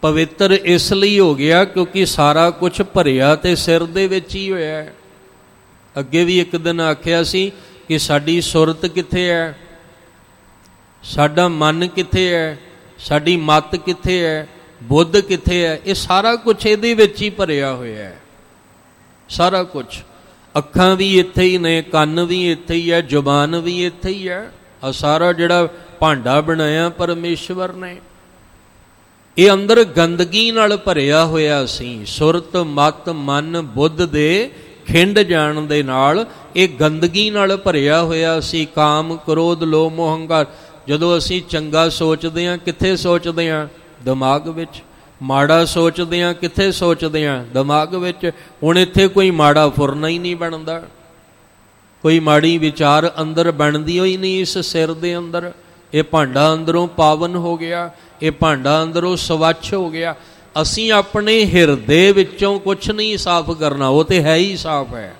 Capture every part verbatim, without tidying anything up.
ਪਵਿੱਤਰ ਇਸ ਲਈ ਹੋ ਗਿਆ ਕਿਉਂਕਿ ਸਾਰਾ ਕੁਛ ਭਰਿਆ ਤੇ ਸਿਰ ਦੇ ਵਿੱਚ ਹੀ ਹੋਇਆ ਹੈ। ਅੱਗੇ ਵੀ ਇੱਕ ਦਿਨ ਆਖਿਆ ਸੀ ਕਿ ਸਾਡੀ ਸੁਰਤ ਕਿੱਥੇ ਹੈ, ਸਾਡਾ ਮਨ ਕਿੱਥੇ ਹੈ, ਸਾਡੀ ਮੱਤ ਕਿੱਥੇ ਹੈ, ਬੁੱਧ ਕਿੱਥੇ ਹੈ। ਇਹ ਸਾਰਾ ਕੁਛ ਇਹਦੇ ਵਿੱਚ ਹੀ ਭਰਿਆ ਹੋਇਆ ਹੈ। ਸਾਰਾ ਕੁਛ, ਅੱਖਾਂ ਵੀ ਇੱਥੇ ਹੀ ਨੇ, ਕੰਨ ਵੀ ਇੱਥੇ ਹੀ ਹੈ, ਜ਼ੁਬਾਨ ਵੀ ਇੱਥੇ ਹੀ ਹੈ। ਆ ਸਾਰਾ ਜਿਹੜਾ ਭਾਂਡਾ ਬਣਾਇਆ ਪਰਮੇਸ਼ਵਰ ਨੇ, ਇਹ ਅੰਦਰ ਗੰਦਗੀ ਨਾਲ ਭਰਿਆ ਹੋਇਆ ਸੀ। ਸੁਰਤ, ਮਤ, ਮਨ, ਬੁੱਧ ਦੇ ਖਿੰਡ ਜਾਣ ਦੇ ਨਾਲ ਇਹ ਗੰਦਗੀ ਨਾਲ ਭਰਿਆ ਹੋਇਆ ਸੀ। ਕਾਮ, ਕ੍ਰੋਧ, ਲੋਭ, ਮੋਹ, ਹੰਕਾਰ। ਜਦੋਂ ਅਸੀਂ ਚੰਗਾ ਸੋਚਦੇ ਹਾਂ ਕਿੱਥੇ ਸੋਚਦੇ ਹਾਂ? ਦਿਮਾਗ ਵਿੱਚ। ਮਾੜਾ ਸੋਚਦੇ ਹਾਂ ਕਿੱਥੇ ਸੋਚਦੇ ਹਾਂ? ਦਿਮਾਗ ਵਿੱਚ। ਹੁਣ ਇੱਥੇ ਕੋਈ ਮਾੜਾ ਫੁਰਨਾ ਹੀ ਨਹੀਂ ਬਣਦਾ, ਕੋਈ ਮਾੜੀ ਵਿਚਾਰ ਅੰਦਰ ਬਣਦੀ ਹੋਈ ਨਹੀਂ ਇਸ ਸਿਰ ਦੇ ਅੰਦਰ। ਇਹ ਭਾਂਡਾ ਅੰਦਰੋਂ ਪਾਵਨ ਹੋ ਗਿਆ, ਇਹ ਭਾਂਡਾ ਅੰਦਰੋਂ ਸਵੱਛ ਹੋ ਗਿਆ। ਅਸੀਂ ਆਪਣੇ ਹਿਰਦੇ ਵਿੱਚੋਂ ਕੁਛ ਨਹੀਂ ਸਾਫ਼ ਕਰਨਾ, ਉਹ ਤੇ ਹੈ ਹੀ ਸਾਫ਼ ਹੈ।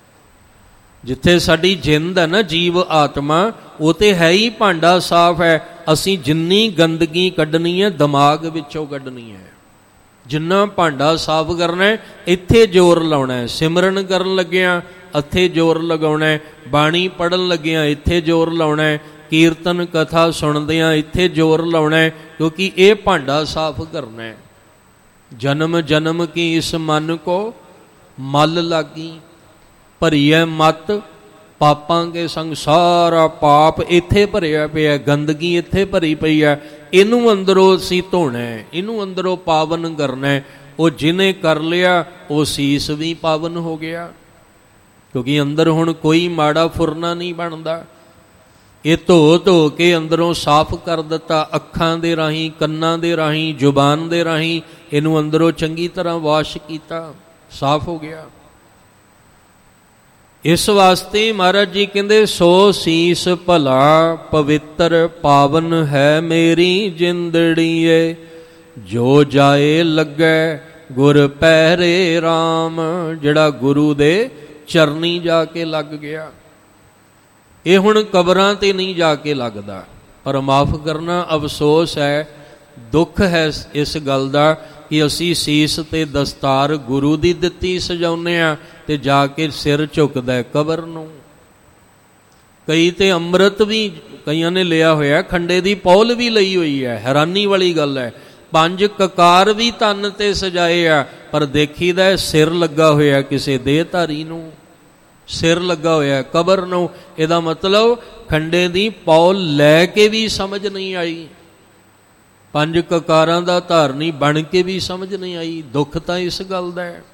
ਜਿੱਥੇ ਸਾਡੀ ਜਿੰਦ ਹੈ ਨਾ, ਜੀਵ ਆਤਮਾ, ਉਹ ਤੇ ਹੈ ਹੀ ਭਾਂਡਾ ਸਾਫ਼ ਹੈ। ਅਸੀਂ ਜਿੰਨੀ ਗੰਦਗੀ ਕੱਢਣੀ ਹੈ ਦਿਮਾਗ ਵਿੱਚੋਂ ਕੱਢਣੀ ਹੈ। ਜਿੰਨਾ ਭਾਂਡਾ ਸਾਫ਼ ਕਰਨਾ ਹੈ ਇੱਥੇ ਜ਼ੋਰ ਲਾਉਣਾ ਹੈ। ਸਿਮਰਨ ਕਰਨ ਲੱਗਿਆਂ ਇੱਥੇ ਜ਼ੋਰ ਲਗਾਉਣਾ ਹੈ, ਬਾਣੀ ਪੜ੍ਹਨ ਲੱਗਿਆਂ ਇੱਥੇ ਜ਼ੋਰ ਲਾਉਣਾ ਹੈ, ਕੀਰਤਨ ਕਥਾ ਸੁਣਦਿਆਂ ਇੱਥੇ ਜ਼ੋਰ ਲਾਉਣਾ ਹੈ, ਕਿਉਂਕਿ ਇਹ ਭਾਂਡਾ ਸਾਫ਼ ਕਰਨਾ ਹੈ। ਜਨਮ ਜਨਮ ਕੀ ਇਸ ਮਨ ਕੋ ਮਲ ਲਾਗੀ, ਭਰੀ ਹੈ ਮੱਤ ਪਾਪਾਂ ਕੇ ਸੰਗ। ਸਾਰਾ ਪਾਪ ਇੱਥੇ ਭਰਿਆ ਪਿਆ, ਗੰਦਗੀ ਇੱਥੇ ਭਰੀ ਪਈ ਹੈ। ਇਹਨੂੰ ਅੰਦਰੋਂ ਅਸੀਂ ਧੋਣਾ ਹੈ, ਇਹਨੂੰ ਅੰਦਰੋਂ ਪਾਵਨ ਕਰਨਾ ਹੈ। ਉਹ ਜਿਹਨੇ ਕਰ ਲਿਆ ਉਹ ਸੀਸ ਵੀ ਪਾਵਨ ਹੋ ਗਿਆ, ਕਿਉਂਕਿ ਅੰਦਰ ਹੁਣ ਕੋਈ ਮਾੜਾ ਫੁਰਨਾ ਨਹੀਂ ਬਣਦਾ। ਇਹ ਧੋ ਧੋ ਕੇ ਅੰਦਰੋਂ ਸਾਫ਼ ਕਰ ਦਿੱਤਾ, ਅੱਖਾਂ ਦੇ ਰਾਹੀਂ, ਕੰਨਾਂ ਦੇ ਰਾਹੀਂ, ਜ਼ੁਬਾਨ ਦੇ ਰਾਹੀਂ ਇਹਨੂੰ ਅੰਦਰੋਂ ਚੰਗੀ ਤਰ੍ਹਾਂ ਵਾਸ਼ ਕੀਤਾ, ਸਾਫ਼ ਹੋ ਗਿਆ। ਇਸ ਵਾਸਤੇ ਮਹਾਰਾਜ ਜੀ ਕਹਿੰਦੇ ਸੋ ਸੀਸ ਭਲਾ ਪਵਿੱਤਰ ਪਾਵਨ ਹੈ ਮੇਰੀ ਜਿੰਦੜੀਏ, ਜੋ ਜਾਏ ਲੱਗੈ ਗੁਰ ਪਹਿਰੇ ਰਾਮ। ਜਿਹੜਾ ਗੁਰੂ ਦੇ ਚਰਨੀ ਜਾ ਕੇ ਲੱਗ ਗਿਆ, ਇਹ ਹੁਣ ਕਬਰਾਂ ਤੇ ਨਹੀਂ ਜਾ ਕੇ ਲੱਗਦਾ। ਪਰ ਮਾਫ ਕਰਨਾ, ਅਫਸੋਸ ਹੈ, ਦੁੱਖ ਹੈ ਇਸ ਗੱਲ ਦਾ ਕਿ ਅਸੀਂ ਸੀਸ ਤੇ ਦਸਤਾਰ ਗੁਰੂ ਦੀ ਦਿੱਤੀ ਸਜਾਉਂਦੇ ਹਾਂ ਤੇ ਜਾ ਕੇ ਸਿਰ ਝੁਕਦਾ ਕਬਰ ਨੂੰ। ਕਈ ਤੇ ਅੰਮ੍ਰਿਤ ਵੀ ਕਈਆਂ ਨੇ ਲਿਆ ਹੋਇਆ, ਖੰਡੇ ਦੀ ਪੌਲ ਵੀ ਲਈ ਹੋਈ ਹੈ। ਹੈਰਾਨੀ ਵਾਲੀ ਗੱਲ ਹੈ, ਪੰਜ ਕਕਾਰ ਵੀ ਤਨ ਤੇ ਸਜਾਏ ਆ, ਪਰ ਦੇਖੀਦਾ ਸਿਰ ਲੱਗਾ ਹੋਇਆ ਕਿਸੇ ਦੇਹਧਾਰੀ ਨੂੰ, ਸਿਰ ਲੱਗਾ ਹੋਇਆ ਕਬਰ ਨੂੰ। ਇਹਦਾ ਮਤਲਬ ਖੰਡੇ ਦੀ ਪੌਲ ਲੈ ਕੇ ਵੀ ਸਮਝ ਨਹੀਂ ਆਈ, ਪੰਜ ਕਕਾਰਾਂ ਦਾ ਧਾਰਨੀ ਬਣ ਕੇ ਵੀ ਸਮਝ ਨਹੀਂ ਆਈ। ਦੁੱਖ ਤਾਂ ਇਸ ਗੱਲ ਦਾ ਹੈ।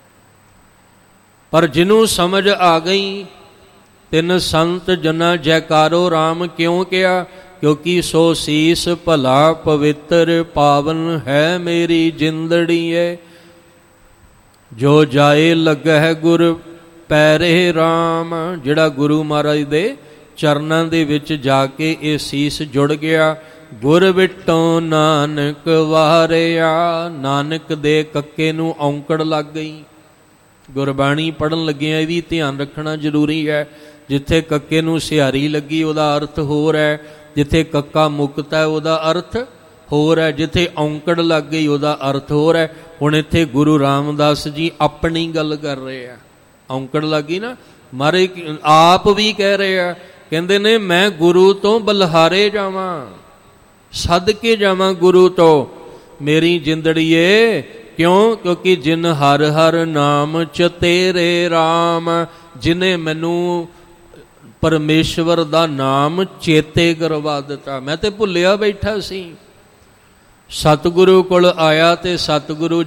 ਪਰ ਜਿਹਨੂੰ ਸਮਝ ਆ ਗਈ, ਤਿੰਨ ਸੰਤ ਜਨਾ ਜੈਕਾਰੋ ਰਾਮ ਕਿਉਂ ਕਿਹਾ? ਕਿਉਂਕਿ ਸੋ ਸੀਸ ਭਲਾ ਪਵਿੱਤਰ ਪਾਵਨ ਹੈ ਮੇਰੀ ਜਿੰਦੜੀਏ, ਜੋ ਜਾਏ ਲੱਗੈ ਗੁਰ ਪੈਰੇ ਰਾਮ। ਜਿਹੜਾ ਗੁਰੂ ਮਹਾਰਾਜ ਦੇ ਚਰਨਾਂ ਦੇ ਵਿੱਚ ਜਾ ਕੇ ਇਹ ਸੀਸ ਜੁੜ ਗਿਆ, ਗੁਰ ਵਿਟੋਂ ਨਾਨਕ ਵਾਰਿਆ। ਨਾਨਕ ਦੇ ਕੱਕੇ ਨੂੰ ਔਂਕੜ ਲੱਗ ਗਈ। ਗੁਰਬਾਣੀ ਪੜ੍ਹਨ ਲੱਗਿਆਂ ਇਹ ਵੀ ਧਿਆਨ ਰੱਖਣਾ ਜ਼ਰੂਰੀ ਹੈ। ਜਿੱਥੇ ਕੱਕੇ ਨੂੰ ਸਿਹਾਰੀ ਲੱਗੀ ਉਹਦਾ ਅਰਥ ਹੋਰ ਹੈ, ਜਿੱਥੇ ਕੱਕਾ ਮੁਕਤ ਹੈ ਉਹਦਾ ਅਰਥ ਹੋਰ ਹੈ, ਜਿੱਥੇ ਔਂਕੜ ਲੱਗ ਗਈ ਉਹਦਾ ਅਰਥ ਹੋਰ ਹੈ। ਹੁਣ ਇੱਥੇ ਗੁਰੂ ਰਾਮਦਾਸ ਜੀ ਆਪਣੀ ਗੱਲ ਕਰ ਰਹੇ ਆ। ਔਂਕੜ ਲੱਗ ਗਈ ਨਾ, ਮਾਰੇ ਆਪ ਵੀ ਕਹਿ ਰਹੇ ਆ, ਕਹਿੰਦੇ ਨੇ ਮੈਂ ਗੁਰੂ ਤੋਂ ਬਲਿਹਾਰੇ ਜਾਵਾਂ, ਸਦਕੇ ਜਾਵਾਂ ਗੁਰੂ ਤੋਂ ਮੇਰੀ ਜਿੰਦੜੀਏ। ਕਿਉਂ? ਕਿਉਂਕਿ ਜਿਨ ਹਰ ਹਰ ਨਾਮ ਚ ਤੇਰੇ ਰਾਮ, ਜਿਨੇ ਮੈਨੂੰ ਪਰਮੇਸ਼ਵਰ ਦਾ ਨਾਮ ਚੇਤੇ ਕਰਵਾ ਦਿੱਤਾ। ਮੈਂ ਤੇ ਭੁੱਲਿਆ ਬੈਠਾ ਸੀ। ਸਤਿਗੁਰੂ ਕੋਲ ਆਇਆ ਤੇ ਸਤਿਗੁਰੂ